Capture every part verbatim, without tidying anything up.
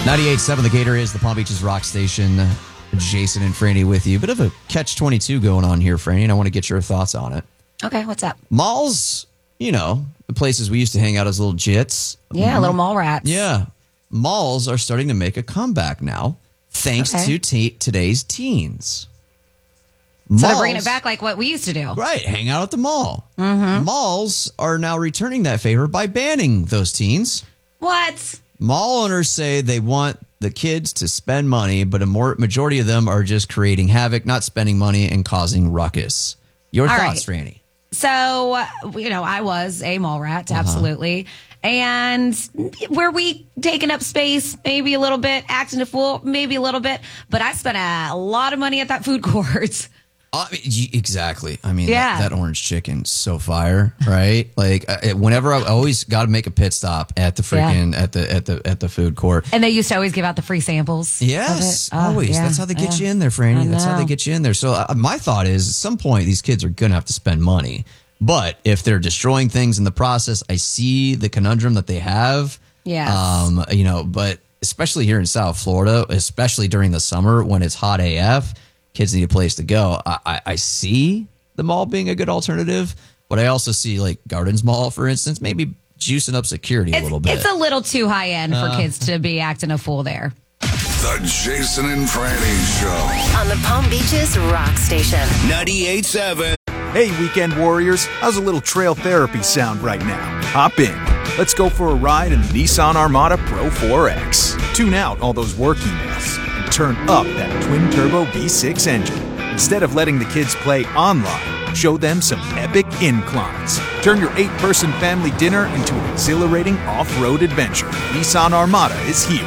ninety-eight point seven The Gator is the Palm Beaches rock station. Jason and Franny with you. Bit of a catch twenty-two going on here, Franny, and I want to get your thoughts on it. Okay, what's up? Malls, you know, the places we used to hang out as little jits. Yeah, little mall rats. Yeah. Malls are starting to make a comeback now, thanks Okay. to t- today's teens. So Malls, they're bringing it back like what we used to do. Right, hang out at the mall. Mm-hmm. Malls are now returning that favor by banning those teens. What? Mall owners say they want the kids to spend money, but a more majority of them are just creating havoc, not spending money, and causing ruckus. Your All thoughts, right. Franny? So, you know, I was a mall rat, absolutely. And were we taking up space, maybe a little bit, acting a fool, maybe a little bit, but I spent a lot of money at that food court. Uh, y- exactly. I mean, Yeah. that, that orange chicken's so fire, right? Like, uh, whenever I always got to make a pit stop at the freaking at the at the at the food court. And they used to always give out the free samples. Yes, of it. Oh, always. yeah, That's how they get yeah. you in there, Franny. I That's how they know. get you in there. So uh, my thought is, at some point, these kids are going to have to spend money. But if they're destroying things in the process, I see the conundrum that they have. Yes. Um, you know, but especially here in South Florida, especially during the summer when it's hot A F, kids need a place to go. I, I, I see the mall being a good alternative, but I also see like Gardens Mall, for instance, maybe juicing up security a It's, little bit. it's a little too high end for Uh. kids to be acting a fool there. The Jason and Franny Show. On the Palm Beaches rock station. ninety-eight point seven. Hey, weekend warriors, how's a little trail therapy sound right now? Hop in. Let's go for a ride in the Nissan Armada Pro four X. Tune out all those work emails and turn up that twin-turbo V six engine. Instead of letting the kids play online, show them some epic inclines. Turn your eight-person family dinner into an exhilarating off-road adventure. Nissan Armada is here.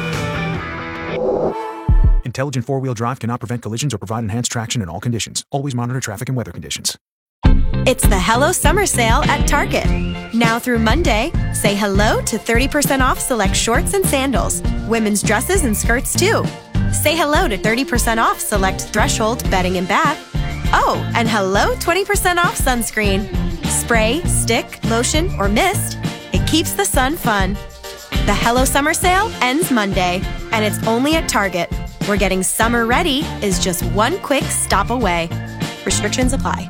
Intelligent four-wheel drive cannot prevent collisions or provide enhanced traction in all conditions. Always monitor traffic and weather conditions. It's the Hello Summer Sale at Target. Now through Monday, say hello to thirty percent off select shorts and sandals, women's dresses and skirts too. Say hello to thirty percent off select Threshold bedding and bath. Oh, and hello twenty percent off sunscreen. Spray, stick, lotion, or mist. It keeps the sun fun. The Hello Summer Sale ends Monday, and it's only at Target, where getting summer ready is just one quick stop away. Restrictions apply.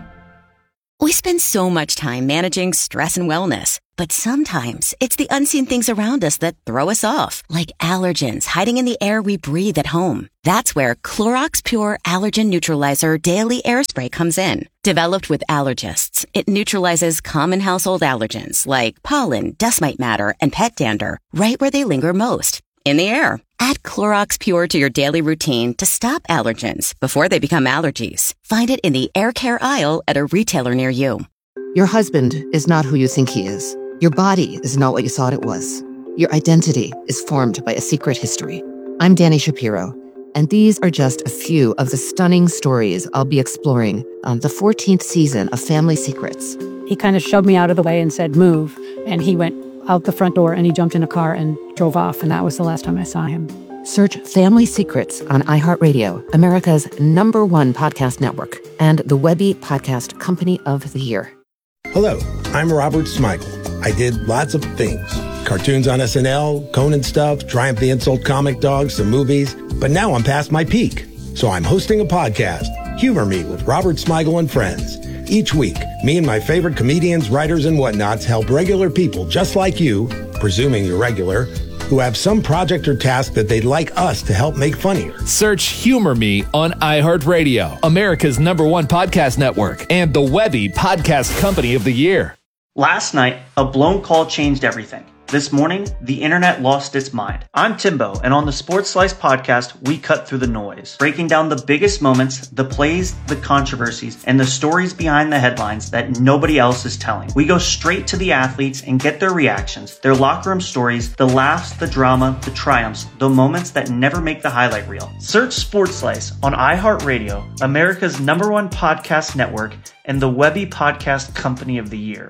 We spend so much time managing stress and wellness, but sometimes it's the unseen things around us that throw us off, like allergens hiding in the air we breathe at home. That's where Clorox Pure Allergen Neutralizer Daily Air Spray comes in. Developed with allergists, it neutralizes common household allergens like pollen, dust mite matter, and pet dander right where they linger most, in the air. Add Clorox Pure to your daily routine to stop allergens before they become allergies. Find it in the air care aisle at a retailer near you. Your husband is not who you think he is. Your body is not what you thought it was. Your identity is formed by a secret history. I'm Danny Shapiro, and these are just a few of the stunning stories I'll be exploring on the fourteenth season of Family Secrets. He kind of shoved me out of the way and said, move. And he went out the front door and he jumped in a car and drove off. And that was the last time I saw him. Search Family Secrets on iHeartRadio, America's number one podcast network, and the Webby Podcast Company of the Year. Hello, I'm Robert Smigel. I did lots of things. Cartoons on S N L, Conan stuff, Triumph the Insult Comic Dogs, some movies. But now I'm past my peak. So I'm hosting a podcast, Humor Me with Robert Smigel and Friends. Each week, me and my favorite comedians, writers, and whatnots help regular people just like you, presuming you're regular, who have some project or task that they'd like us to help make funnier. Search Humor Me on iHeartRadio, America's number one podcast network, and the Webby Podcast Company of the Year. Last night, a blown call changed everything. This morning, the internet lost its mind. I'm Timbo, and on the Sports Slice podcast, we cut through the noise, breaking down the biggest moments, the plays, the controversies, and the stories behind the headlines that nobody else is telling. We go straight to the athletes and get their reactions, their locker room stories, the laughs, the drama, the triumphs, the moments that never make the highlight reel. Search Sports Slice on iHeartRadio, America's number one podcast network, and the Webby Podcast Company of the Year.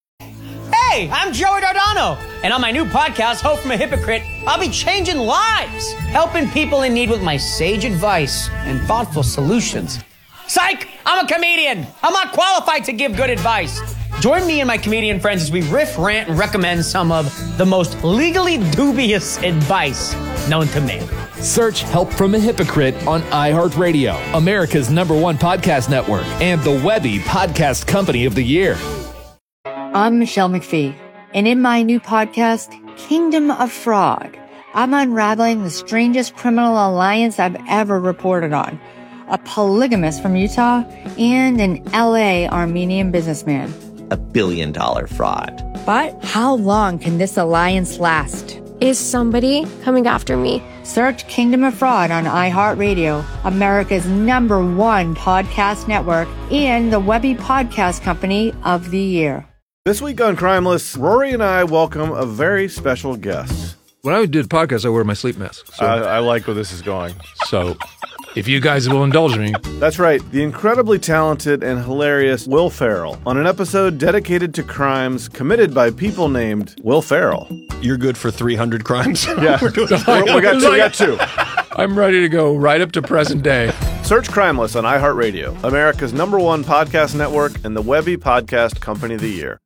Hey, I'm Joey Dardano, and on my new podcast, Hope from a Hypocrite, I'll be changing lives, helping people in need with my sage advice and thoughtful solutions. Psych! I'm a comedian. I'm not qualified to give good advice. Join me and my comedian friends as we riff, rant, and recommend some of the most legally dubious advice known to man. Search Help from a Hypocrite on iHeartRadio, America's number one podcast network, and the Webby Podcast Company of the Year. I'm Michelle McPhee, and in my new podcast, Kingdom of Fraud, I'm unraveling the strangest criminal alliance I've ever reported on. A polygamist from Utah and an L A Armenian businessman. A billion dollar fraud. But how long can this alliance last? Is somebody coming after me? Search Kingdom of Fraud on iHeartRadio, America's number one podcast network, and the Webby Podcast Company of the Year. This week on Crimeless, Rory and I welcome a very special guest. When I do the podcast, I wear my sleep mask. So. I, I like where this is going. So, if you guys will indulge me. That's right. The incredibly talented and hilarious Will Ferrell on an episode dedicated to crimes committed by people named Will Ferrell. You're good for three hundred crimes? Yeah. We're doing We're, we, got two, we got two. I'm ready to go right up to present day. Search Crimeless on iHeartRadio, America's number one podcast network and the Webby Podcast Company of the Year.